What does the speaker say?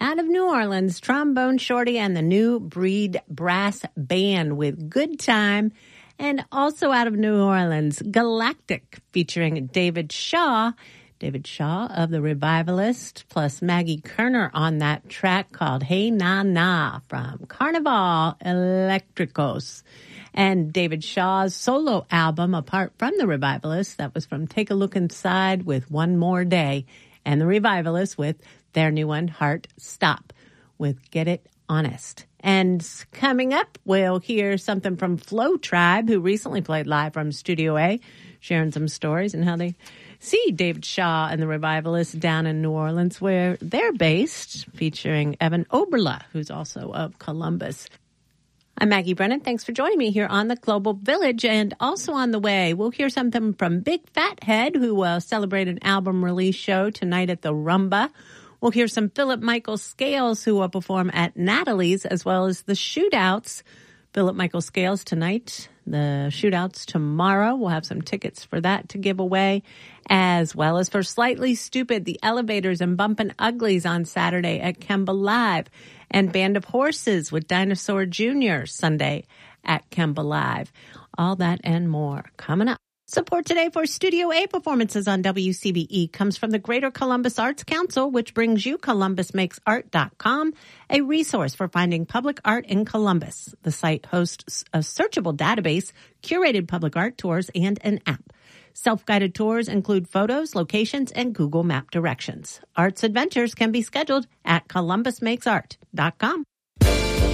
out of New Orleans, Trombone Shorty and the New Breed Brass Band with Good Time. And also out of New Orleans, Galactic featuring David Shaw. David Shaw of The Revivalist, plus Maggie Kerner on that track called Hey Na Na from Carnival Electricos. And David Shaw's solo album, apart from The Revivalist, that was from Take a Look Inside with One More Day. And The Revivalist with their new one, Heart Stop, with Get It Honest. And coming up, we'll hear something from Flow Tribe, who recently played live from Studio A, sharing some stories and how they see David Shaw and the Revivalists down in New Orleans, where they're based, featuring Evan Oberla, who's also of Columbus. I'm Maggie Brennan. Thanks for joining me here on the Global Village. And also on the way, we'll hear something from Big Fat Head, who will celebrate an album release show tonight at the Rumba. We'll hear some Philip Michael Scales, who will perform at Natalie's, as well as the Shootouts. Philip Michael Scales tonight, the Shootouts tomorrow. We'll have some tickets for that to give away, as well as for Slightly Stupid, the Elevators and Bumpin' Uglies on Saturday at Kemba Live, and Band of Horses with Dinosaur Jr. Sunday at Kemba Live. All that and more coming up. Support today for Studio A performances on WCBE comes from the Greater Columbus Arts Council, which brings you ColumbusMakesArt.com, a resource for finding public art in Columbus. The site hosts a searchable database, curated public art tours, and an app. Self-guided tours include photos, locations, and Google Map directions. Arts adventures can be scheduled at ColumbusMakesArt.com.